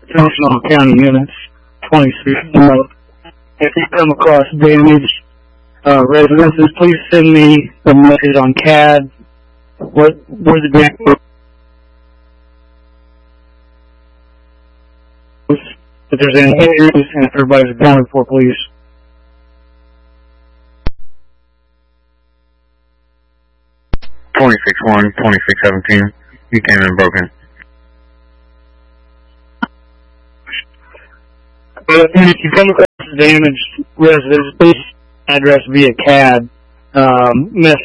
National County units, 26. If you come across damaged residences, please send me a message on CAD where the damage is, if there's any injuries, and if everybody's accounted for, please. $26-1, 2617. You came in broken. And if you come across damaged residence, please address via CAD.